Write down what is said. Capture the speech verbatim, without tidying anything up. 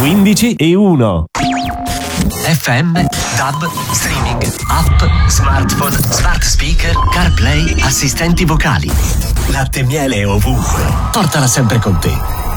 quindici e uno. F M, DAB, streaming, app, smartphone, smart speaker, CarPlay, assistenti vocali. Latte e miele ovunque. Portala sempre con te.